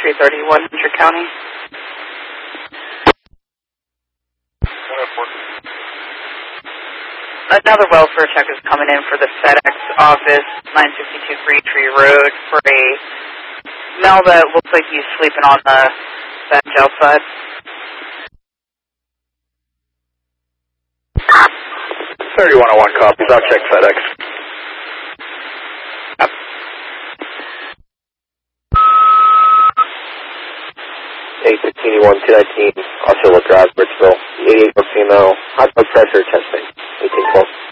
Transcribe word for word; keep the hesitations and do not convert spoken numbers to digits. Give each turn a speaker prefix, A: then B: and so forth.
A: three thirty-one, Hunter County. Another welfare check is coming in for the FedEx office, nine sixty-two Green Tree Road, for a male that looks like he's sleeping on the bench outside.
B: thirty-one oh one copies, I'll check FedEx. Yep. eight fifteen one two nineteen, Osceola Drive, Bridgeville, eighty-eight female, high blood pressure testing, eighteen twelve.